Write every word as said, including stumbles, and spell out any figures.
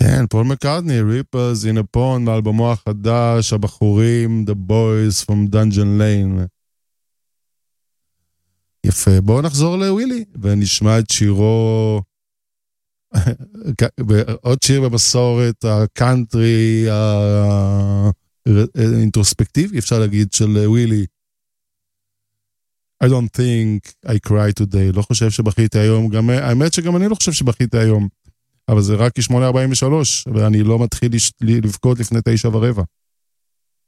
כן, פול מקארטני, Rippers in a Pond, מאלבומו החדש, הבחורים, The Boys from Dungeon Lane. יפה, בואו נחזור לווילי, ונשמע את שירו, עוד שיר במסורת, הקאנטרי, האינטרוספקטיבי, אפשר להגיד, של ווילי. I don't think I cry today, לא חושב שבכיתי היום, גם, האמת שגם אני לא חושב שבכיתי היום, אבל זה רק שמונה ארבעים ושלוש, ואני לא מתחיל לבכות לפני תשע ורבע.